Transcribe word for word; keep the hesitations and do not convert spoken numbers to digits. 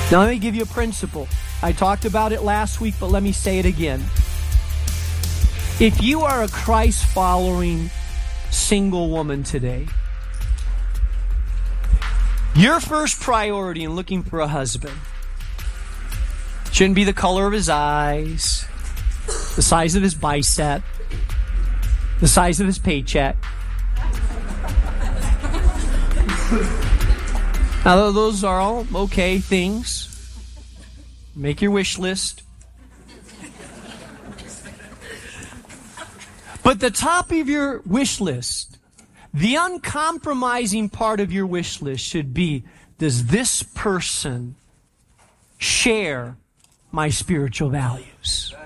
Now let me give you a principle. I talked about it last week, but let me say it again. If you are a Christ-following single woman today, your first priority in looking for a husband shouldn't be the color of his eyes, the size of his bicep, the size of his paycheck. Now, those are all okay things. Make your wish list. But the top of your wish list, the uncompromising part of your wish list should be, does this person share my spiritual values?